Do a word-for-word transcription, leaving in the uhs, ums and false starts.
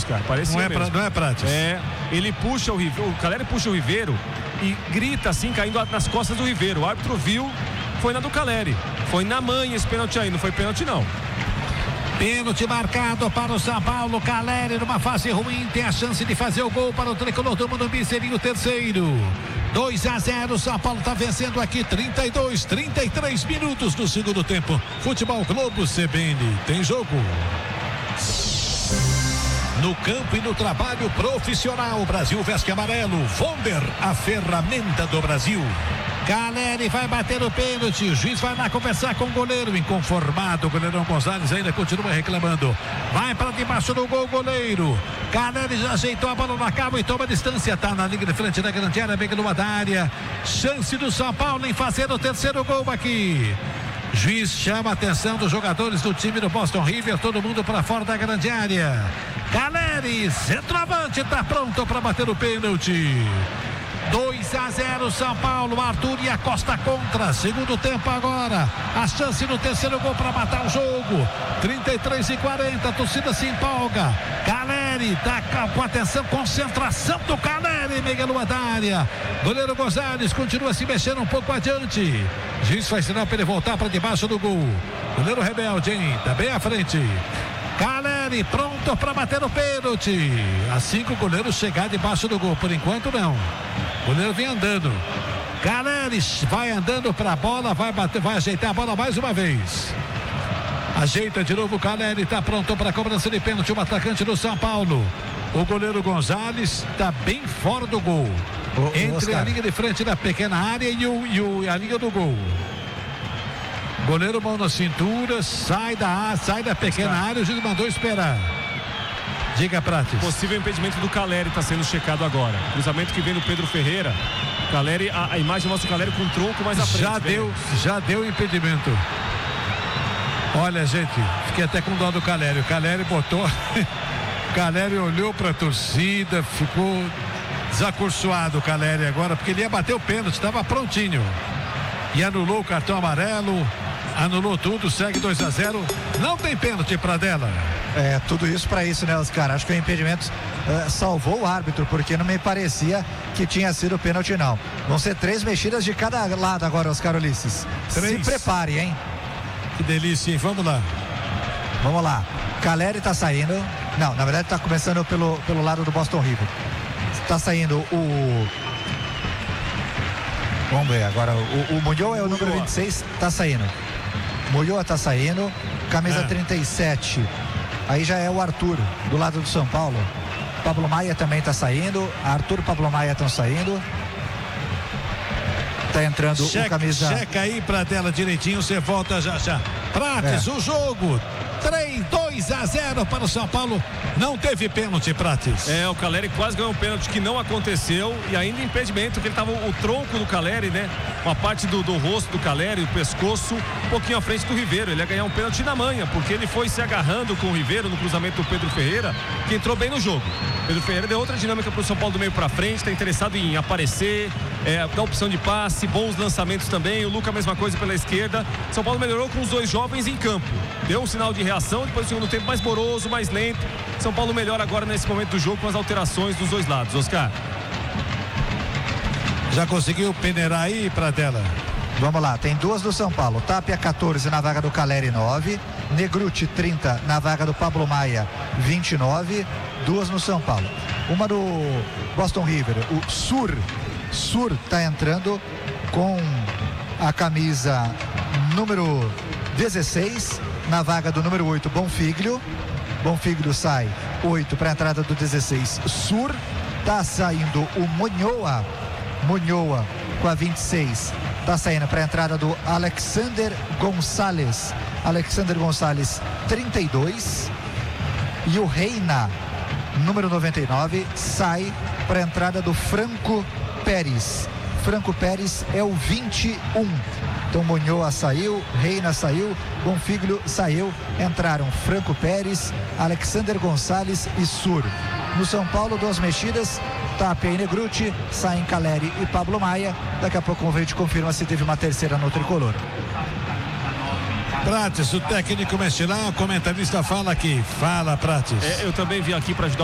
Oscar. Parecia não, é mesmo. pra, não é Prates. É, ele puxa o Ribeiro, o Caleri puxa o Ribeiro e grita assim, caindo nas costas do Ribeiro. O árbitro viu, foi na do Caleri. Foi na manha esse pênalti aí, não foi pênalti não. Pênalti marcado para o São Paulo. Caleri numa fase ruim, tem a chance de fazer o gol para o tricolor do Morumbi, seria o terceiro. dois a zero, São Paulo está vencendo aqui, trinta e dois, trinta e três minutos do segundo tempo. Futebol Globo C B N, tem jogo. No campo e no trabalho profissional, o Brasil veste amarelo. Vonder, a ferramenta do Brasil. Caleri vai bater o pênalti, o juiz vai lá conversar com o goleiro, inconformado, o goleirão Gonzalez ainda continua reclamando, vai para debaixo do gol, goleiro, Caleri já ajeitou a bola na cabo e toma distância, tá na linha de frente da grande área, bem numa da área, chance do São Paulo em fazer o terceiro gol aqui. Juiz chama a atenção dos jogadores do time do Boston River, todo mundo para fora da grande área. Caleri, centroavante, tá pronto para bater o pênalti. dois a zero São Paulo, Arthur e a Costa contra, segundo tempo agora, a chance no terceiro gol para matar o jogo, trinta e três e quarenta, a torcida se empolga, Caleri tá com atenção, concentração do Caleri, Miguel numa da área, goleiro Gonzalez continua se mexendo um pouco adiante, juiz faz sinal para ele voltar para debaixo do gol, goleiro rebelde, hein, tá bem à frente, Caleri pronto para bater o pênalti, assim que o goleiro chegar debaixo do gol, por enquanto não, o goleiro vem andando, Caleri vai andando para a bola, vai bater, vai ajeitar a bola mais uma vez, ajeita de novo o Caleri, está pronto para a cobrança de pênalti, o atacante do São Paulo, o goleiro Gonzalez está bem fora do gol, o, entre Oscar. A linha de frente da pequena área e, o, e o, a linha do gol. Goleiro mão na cintura, sai da, sai da pequena Oscar. Área, o juiz mandou esperar. Diga, Prates. Possível impedimento do Caleri está sendo checado agora. Cruzamento que vem do Pedro Ferreira. Caleri, a, a imagem mostra o Caleri com o tronco mais à frente. Já deu, já deu impedimento. Olha, gente, fiquei até com dó do Caleri. O Caleri botou. O Caleri olhou para a torcida, ficou desacursoado o Caleri agora, porque ele ia bater o pênalti, estava prontinho. E anulou o cartão amarelo, anulou tudo, segue dois a zero. Não tem pênalti para dela. É, tudo isso para isso, né, Oscar? Acho que o impedimento uh, salvou o árbitro, porque não me parecia que tinha sido pênalti, não. Vão ser três mexidas de cada lado agora, Oscar Ulisses. Três. Se prepare, hein? Que delícia, hein? Vamos lá. Vamos lá. Caleri tá saindo. Não, na verdade tá começando pelo, pelo lado do Boston River. Tá saindo o... Vamos ver agora, o, o Munhoz é o número vinte e seis, tá saindo. Munhoz tá saindo, camisa é. trinta e sete, aí já é o Arthur, do lado do São Paulo. Pablo Maia também tá saindo, Arthur e Pablo Maia estão saindo. Tá entrando checa, o camisa... Checa aí pra tela direitinho, você volta já já. Prates, é. O jogo, três, dois a zero para o São Paulo. Não teve pênalti, Prates. É, o Caleri quase ganhou um pênalti que não aconteceu. E ainda impedimento, que ele tava o tronco do Caleri, né? Uma parte do, do rosto do Caleri, o pescoço, um pouquinho à frente do Ribeiro. Ele ia ganhar um pênalti na manha, porque ele foi se agarrando com o Ribeiro no cruzamento do Pedro Ferreira, que entrou bem no jogo. Pedro Ferreira deu outra dinâmica para o São Paulo do meio para frente, está interessado em aparecer, é, dar opção de passe, bons lançamentos também. O Luca, a mesma coisa pela esquerda. São Paulo melhorou com os dois jovens em campo. Deu um sinal de reação, depois do segundo tempo mais moroso, mais lento. São Paulo melhora agora nesse momento do jogo com as alterações dos dois lados. Oscar. Já conseguiu peneirar aí, Pradella? Vamos lá, tem duas do São Paulo. Tapia quatorze na vaga do Caleri nove. Negruti trinta na vaga do Pablo Maia vinte e nove. Duas no São Paulo. Uma do Boston River, o Sur. Sur tá entrando com a camisa número dezesseis na vaga do número oito, Bonfiglio. Bonfiglio sai oito para a entrada do dezesseis, Sur. Tá saindo o Munhoz. Munhoz com a vinte e seis. Tá saindo para a entrada do Alexander Gonzalez. Alexander Gonzalez, trinta e dois. E o Reina, número noventa e nove, sai para a entrada do Franco Pérez. Franco Pérez é o vinte e um. Então Munhoz saiu, Reina saiu, Bonfiglio saiu, entraram Franco Pérez, Alexander Gonzalez e Sur. No São Paulo, duas mexidas, Tapia e Negruti, saem Caleri e Pablo Maia. Daqui a pouco a gente confirma se teve uma terceira no tricolor. Prates, o técnico mexe lá, o comentarista fala aqui. Fala, Prates. É, eu também vim aqui para ajudar